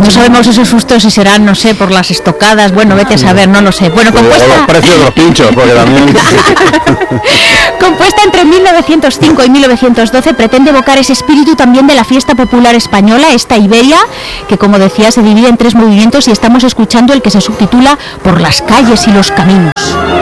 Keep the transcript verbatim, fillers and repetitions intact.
No sabemos esos sustos si serán, no sé, por las estocadas, bueno, vete a saber, no lo sé. Bueno, compuesta... O los precios de los pinchos, porque también... Compuesta entre mil novecientos cinco y mil novecientos doce, pretende evocar ese espíritu también de la fiesta popular española, esta Iberia, que como decía se divide en tres movimientos y estamos escuchando el que se subtitula Por las calles y los caminos.